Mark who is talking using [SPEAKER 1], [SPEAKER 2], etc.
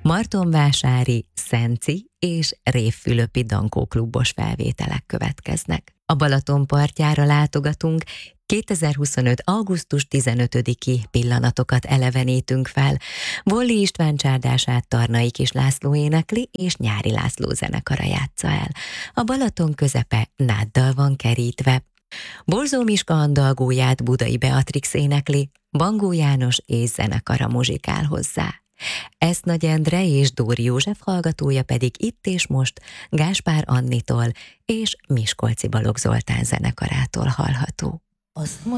[SPEAKER 1] martonvásári, szenci és révfülöpi dankóklubos felvételek következnek. A Balaton partjára látogatunk, 2025. augusztus 15-i pillanatokat elevenítünk fel. Volli István csárdását Tarnai Kis László énekli és Nyári László zenekara játsza el. A Balaton közepe náddal van kerítve. Borzó Miska andalgóját Budai Beatrix énekli, Bangó János és zenekara muzsikál hozzá. Ezt Nagy Endre és Dóri József hallgatója pedig itt és most Gáspár Annitól és Miskolci Balogh Zoltán zenekarától hallható.
[SPEAKER 2] Azt